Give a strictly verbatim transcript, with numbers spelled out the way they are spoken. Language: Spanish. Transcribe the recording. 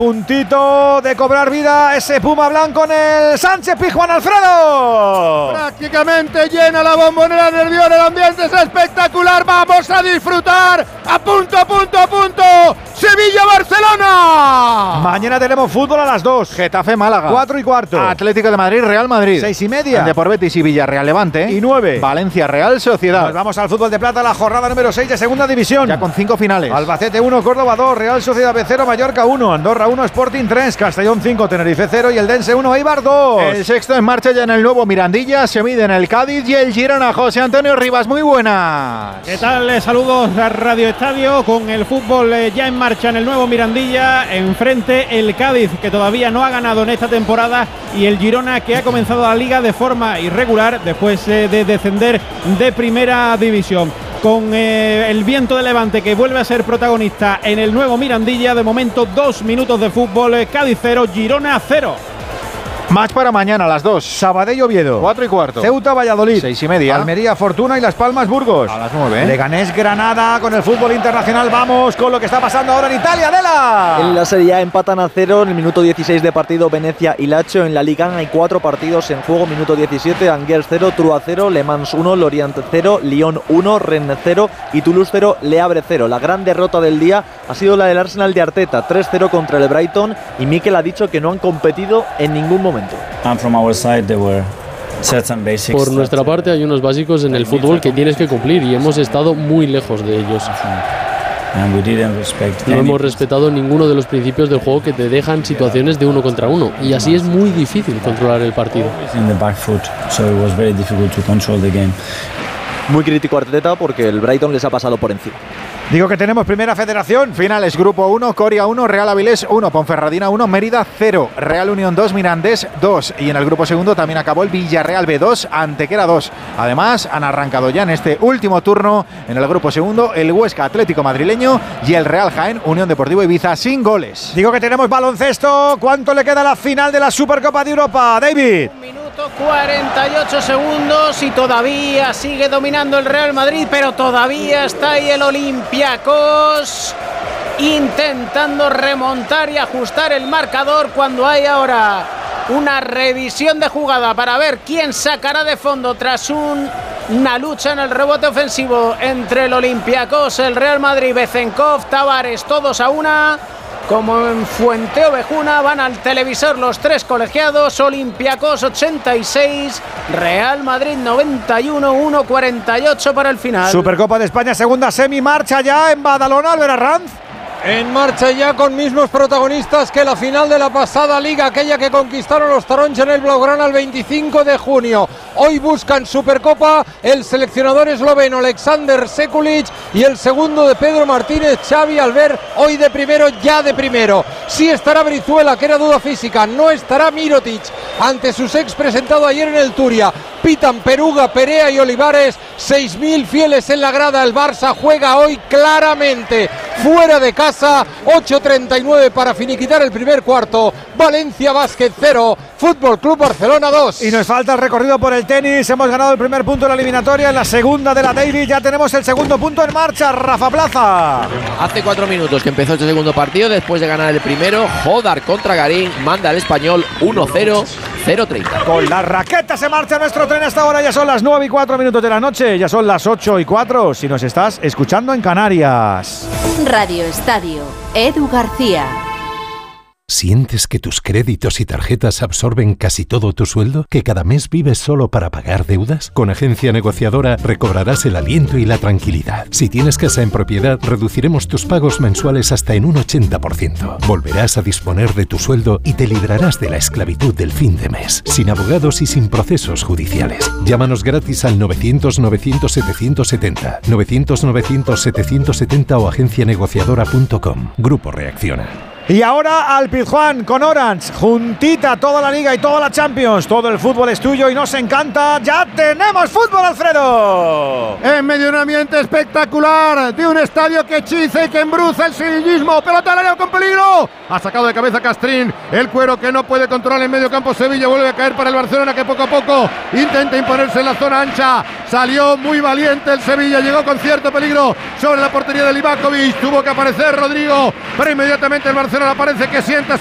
Puntito de cobrar vida ese Puma blanco en el Sánchez Pizjuán, Alfredo. Prácticamente llena la Bombonera nerviosa, el ambiente es espectacular, vamos a disfrutar a punto, a punto, a punto. Sevilla-Barcelona. Mañana tenemos fútbol a las dos. Getafe-Málaga. Cuatro y cuarto. Atlético de Madrid-Real Madrid. Seis y media. Depor Betis y Villarreal-Levante. Y nueve. Valencia-Real Sociedad. Nos vamos al fútbol de plata, la jornada número seis de segunda división. Ya con cinco finales. Albacete uno, Córdoba dos, Real Sociedad B cero, Mallorca uno, Andorra uno, Sporting tres, Castellón cinco, Tenerife cero y el Dense uno, Eibar dos. El sexto en marcha ya en el nuevo Mirandilla, se mide en el Cádiz y el Girona. José Antonio Rivas, muy buenas. ¿Qué tal? Saludos a Radio Estadio con el fútbol eh, ya en marcha en el nuevo Mirandilla. Enfrente el Cádiz, que todavía no ha ganado en esta temporada, y el Girona, que ha comenzado la liga de forma irregular después eh, de descender de primera división. Con eh, el viento de levante que vuelve a ser protagonista en el nuevo Mirandilla. De momento dos minutos de fútbol, eh, Cádiz cero, Girona cero. Match para mañana a las dos. Sabadell Oviedo. Cuatro y cuarto. Ceuta Valladolid. Seis y media. Almería Fortuna y Las Palmas Burgos. A las nueve. Leganés Granada con el fútbol internacional. Vamos con lo que está pasando ahora en Italia. Adela. En la Serie A empatan a cero en el minuto dieciséis de partido Venecia y Lazio. En la Liga hay cuatro partidos en juego. Minuto diecisiete, Angers cero, Trua cero, Le Mans uno, Lorient cero, Lyon uno, Rennes cero y Toulouse cero, Le Havre cero. La gran derrota del día ha sido la del Arsenal de Arteta, tres cero contra el Brighton, y Mikel ha dicho que no han competido en ningún momento. Por nuestra parte hay unos básicos en el fútbol que tienes que cumplir y hemos estado muy lejos de ellos. No hemos respetado ninguno de los principios del juego que te dejan situaciones de uno contra uno, y así es muy difícil controlar el partido. Muy crítico Arteta porque el Brighton les ha pasado por encima. Digo que tenemos primera federación. Finales, Grupo uno, Coria uno, Real Avilés uno, Ponferradina uno, Mérida cero, Real Unión dos, Mirandés dos. Y en el grupo segundo también acabó el Villarreal B dos, Antequera dos. Además, han arrancado ya en este último turno, en el grupo segundo, el Huesca Atlético Madrileño y el Real Jaén Unión Deportivo Ibiza sin goles. Digo que tenemos baloncesto. ¿Cuánto le queda a la final de la Supercopa de Europa, David? Un minuto cuarenta y ocho segundos y todavía sigue dominando el Real Madrid, pero todavía está ahí el Olympiacos intentando remontar y ajustar el marcador, cuando hay ahora una revisión de jugada para ver quién sacará de fondo tras un, una lucha en el rebote ofensivo entre el Olympiacos, el Real Madrid, Bezenkov, Tavares, todos a una. Como en Fuente Ovejuna, van al televisor los tres colegiados. Olympiacos ochenta y seis, Real Madrid noventa y uno, uno cuarenta y ocho para el final. Supercopa de España, segunda semi, marcha ya en Badalona, Albert Arranz. En marcha ya con mismos protagonistas que la final de la pasada liga, aquella que conquistaron los taronja en el Blaugrana el veinticinco de junio. Hoy buscan Supercopa el seleccionador esloveno Alexander Sekulic y el segundo de Pedro Martínez, Xavi Albert, hoy de primero, ya de primero. Sí estará Brizuela, que era duda física, no estará Mirotic, ante sus ex presentado ayer en el Turia. Pitan Peruga, Perea y Olivares, seis mil fieles en la grada. El Barça juega hoy claramente fuera de casa, ocho treinta y nueve para finiquitar el primer cuarto. Valencia Basket cero, Fútbol Club Barcelona dos. Y nos falta el recorrido por el tenis. Hemos ganado el primer punto de la eliminatoria, en la segunda de la Daily ya tenemos el segundo punto en marcha. Rafa Plaza. Hace cuatro minutos que empezó este segundo partido, después de ganar el primero, Jodar contra Garín, manda al español uno cero, cero treinta. Con la raqueta se marcha nuestro tren hasta ahora. Ya son las nueve y cuatro minutos de la noche, ya son las ocho y cuatro si nos estás escuchando en Canarias. Radio Estadio, Edu García. ¿Sientes que tus créditos y tarjetas absorben casi todo tu sueldo? ¿Que cada mes vives solo para pagar deudas? Con Agencia Negociadora recobrarás el aliento y la tranquilidad. Si tienes casa en propiedad, reduciremos tus pagos mensuales hasta en un ochenta por ciento. Volverás a disponer de tu sueldo y te librarás de la esclavitud del fin de mes, sin abogados y sin procesos judiciales. Llámanos gratis al novecientos, novecientos, setecientos setenta, novecientos, novecientos, setecientos setenta o agencia negociadora punto com. Grupo Reacciona. Y ahora al Pizjuán con Orange, juntita toda la Liga y toda la Champions. Todo el fútbol es tuyo y nos encanta. ¡Ya tenemos fútbol, Alfredo! En medio de un ambiente espectacular, de un estadio que hechiza y que embruza el sevillismo. Pelota al área con peligro. Ha sacado de cabeza Castrín. El cuero que no puede controlar en medio campo Sevilla. Vuelve a caer para el Barcelona, que poco a poco intenta imponerse en la zona ancha. Salió muy valiente el Sevilla. Llegó con cierto peligro sobre la portería de Livakovic. Tuvo que aparecer Rodrigo, pero inmediatamente el Barcelona Nacional aparece que sienta